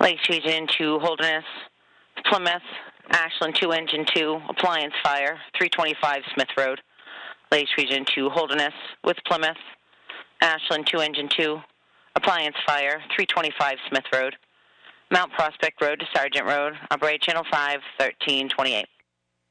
Lakes Region 2, Holderness, Plymouth, Ashland 2 Engine 2, Appliance Fire, 325 Smith Road. Lakes Region 2, Holderness with Plymouth, Ashland 2 Engine 2, Appliance Fire, 325 Smith Road. Mount Prospect Road to Sergeant Road, operate Channel 5, 1328.